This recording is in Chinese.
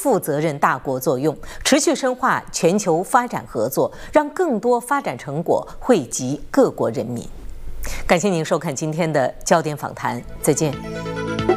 负责任大国作用，持续深化全球发展合作，让更多发展成果惠及各国人民。感谢您收看今天的焦点访谈，再见。